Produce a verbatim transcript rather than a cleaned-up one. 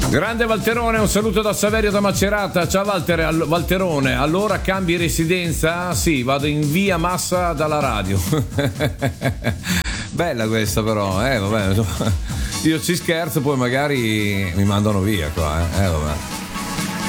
Grande Valterone, un saluto da Saverio da Macerata. Ciao Walter, all- Valterone, allora cambi residenza? Sì, vado in via Massa dalla radio. Bella questa però, eh vabbè, io ci scherzo, poi magari mi mandano via qua, eh, eh vabbè.